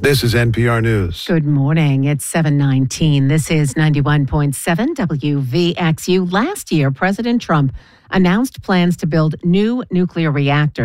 This is NPR News. Good morning. It's 7:19. This is 91.7 WVXU. Last year, President Trump announced plans to build new nuclear reactors